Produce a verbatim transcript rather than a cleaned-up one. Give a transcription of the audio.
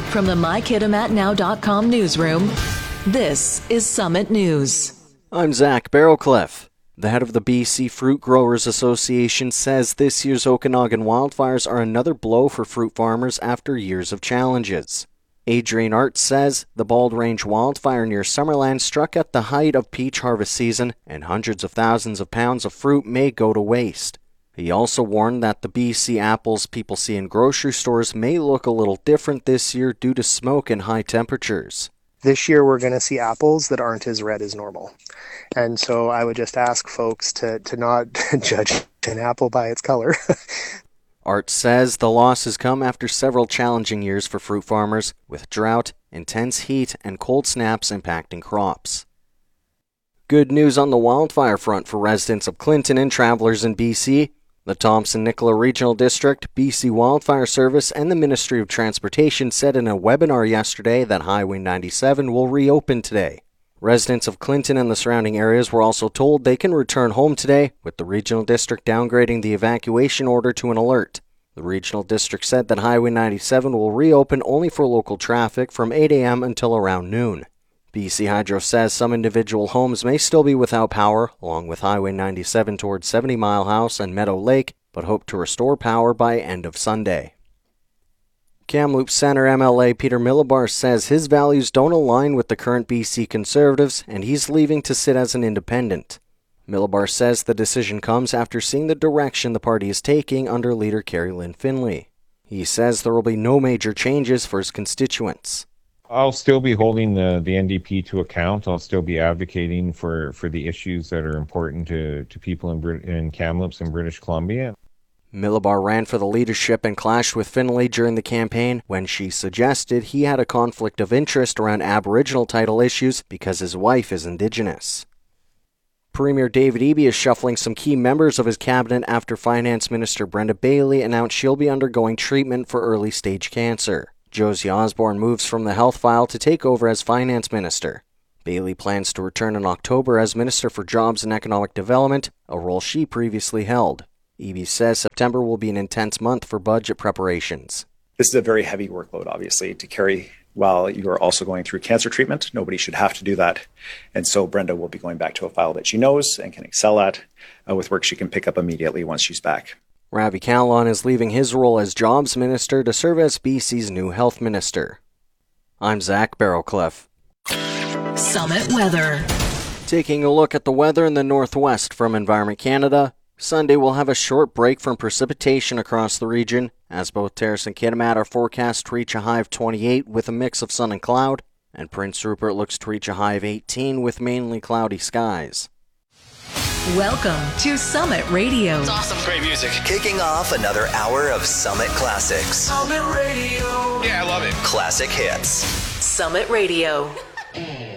From the my kitimat now dot com newsroom, this is Summit News. I'm Zach Barrowcliff. The head of the B C Fruit Growers Association says this year's Okanagan wildfires are another blow for fruit farmers after years of challenges. Adrian Art says the Bald Range wildfire near Summerland struck at the height of peach harvest season, and hundreds of thousands of pounds of fruit may go to waste. He also warned that the B C apples people see in grocery stores may look a little different this year due to smoke and high temperatures. This year we're going to see apples that aren't as red as normal. And so I would just ask folks to, to not judge an apple by its color. Art says the losses come after several challenging years for fruit farmers, with drought, intense heat, and cold snaps impacting crops. Good news on the wildfire front for residents of Clinton and travelers in B C. The Thompson-Nicola Regional District, B C Wildfire Service, and the Ministry of Transportation said in a webinar yesterday that Highway ninety-seven will reopen today. Residents of Clinton and the surrounding areas were also told they can return home today, with the Regional District downgrading the evacuation order to an alert. The Regional District said that Highway ninety-seven will reopen only for local traffic from eight a.m. until around noon. B C Hydro says some individual homes may still be without power, along with Highway ninety-seven towards seventy Mile House and Meadow Lake, but hope to restore power by end of Sunday. Kamloops Centre M L A Peter Millibar says his values don't align with the current B C Conservatives, and he's leaving to sit as an independent. Millibar says the decision comes after seeing the direction the party is taking under leader Carrie Lynn Finley. He says there will be no major changes for his constituents. I'll still be holding the, the N D P to account. I'll still be advocating for, for the issues that are important to, to people in, Brit- in Kamloops and British Columbia. Millibar ran for the leadership and clashed with Finley during the campaign when she suggested he had a conflict of interest around Aboriginal title issues because his wife is Indigenous. Premier David Eby is shuffling some key members of his cabinet after Finance Minister Brenda Bailey announced she'll be undergoing treatment for early-stage cancer. Josie Osborne moves from the health file to take over as finance minister. Bailey plans to return in October as Minister for Jobs and Economic Development, a role she previously held. Eby says September will be an intense month for budget preparations. This is a very heavy workload, obviously, to carry while you are also going through cancer treatment. Nobody should have to do that. And so Brenda will be going back to a file that she knows and can excel at uh, with work she can pick up immediately once she's back. Ravi Kahlon is leaving his role as Jobs Minister to serve as B C's new Health Minister. I'm Zach Barrowcliff. Summit Weather. Taking a look at the weather in the Northwest from Environment Canada, Sunday will have a short break from precipitation across the region, as both Terrace and Kitimat are forecast to reach a high of twenty-eight with a mix of sun and cloud, and Prince Rupert looks to reach a high of eighteen with mainly cloudy skies. Welcome to Summit Radio. It's awesome. Great music. Kicking off another hour of Summit Classics. Summit Radio. Yeah, I love it. Classic hits. Summit Radio.